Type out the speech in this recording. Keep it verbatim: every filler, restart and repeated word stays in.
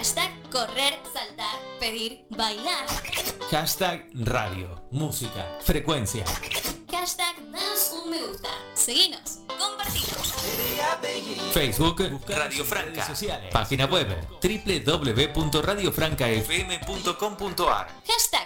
Hashtag correr, saltar, pedir, bailar. Hashtag radio, música, frecuencia. Hashtag danos un me gusta. Seguinos, compartimos. Facebook, Radio Franca. Página web, doble u doble u doble u punto radio franca f m punto com punto a r. Hashtag